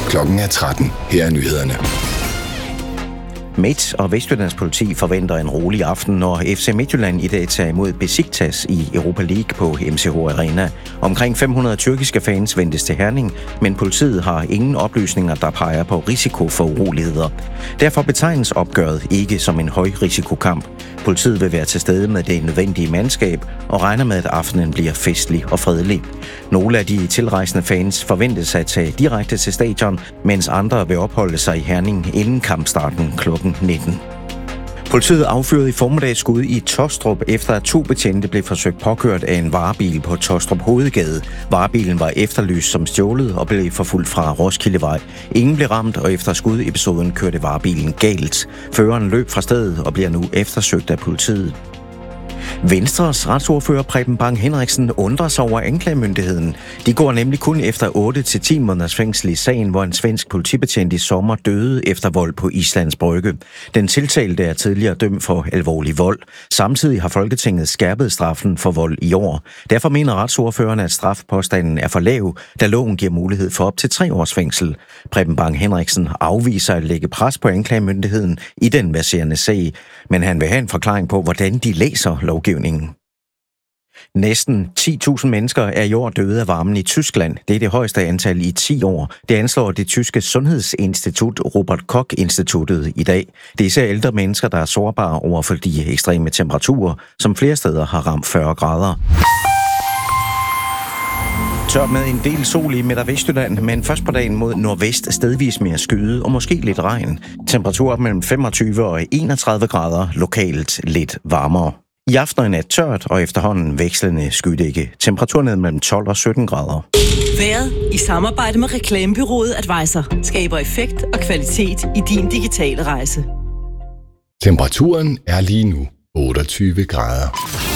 Klokken er 13. Her er nyhederne. Midt- og Vestjyllands politi forventer en rolig aften, når FC Midtjylland i dag tager imod Besiktas i Europa League på MCH Arena. Omkring 500 tyrkiske fans ventes til Herning, men politiet har ingen oplysninger, der peger på risiko for uroligheder. Derfor betegnes opgøret ikke som en højrisikokamp. Politiet vil være til stede med det nødvendige mandskab og regner med, at aftenen bliver festlig og fredelig. Nogle af de tilrejsende fans forventes at tage direkte til stadion, mens andre vil opholde sig i Herning inden kampstarten kl. 19. Politiet affyrede i formiddag skud i Taastrup, efter at 2 betjente blev forsøgt påkørt af en varebil på Taastrup Hovedgade. Varebilen var efterlyst som stjålet og blev forfulgt fra Roskildevej. Ingen blev ramt, og efter skudepisoden kørte varebilen galt. Føreren løb fra stedet og bliver nu eftersøgt af politiet. Venstres retsordfører Preben Bang Henriksen undrer sig over anklagemyndigheden. De går nemlig kun efter 8 til 10 måneders fængsel i sagen, hvor en svensk politibetjent i sommer døde efter vold på Islands Brygge. Den tiltalte er tidligere dømt for alvorlig vold. Samtidig har Folketinget skærpet straffen for vold i år. Derfor mener retsordføreren, at strafpåstanden er for lav, da loven giver mulighed for op til 3 års fængsel. Preben Bang Henriksen afviser at lægge pres på anklagemyndigheden i den verserende sag, men han vil have en forklaring på, hvordan de læser lovgivningen. Næsten 10.000 mennesker er i år døde af varmen i Tyskland. Det er det højeste antal i 10 år. Det anslår det tyske sundhedsinstitut Robert Koch-instituttet i dag. Det er især ældre mennesker, der er sårbare over for de ekstreme temperaturer, som flere steder har ramt 40 grader. Tørt med en del sol i Midt- og Vestjylland, men først på dagen mod nordvest stedvis mere skyde og måske lidt regn. Temperaturer mellem 25 og 31 grader, lokalt lidt varmere. I aften er nat tørt og efterhånden vekslende skydække. Temperaturen ned mellem 12 og 17 grader. Vejret i samarbejde med reklamebureauet Advisor skaber effekt og kvalitet i din digitale rejse. Temperaturen er lige nu 28 grader.